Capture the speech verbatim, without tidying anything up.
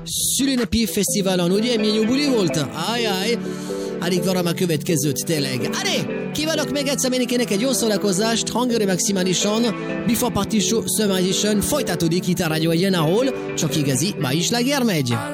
szülinapi fesztiválon, ugye? Milyen jó buli volt? Ajaj, alig várom a következőt, tényleg. Adé, kívánok még egyszer mindenkinek egy jó szórakozást, hangörő maximálisan, Before Party Show Summer Edition folytatódik itt a rádió egyen, ahol csak igazi, ma is láger megy.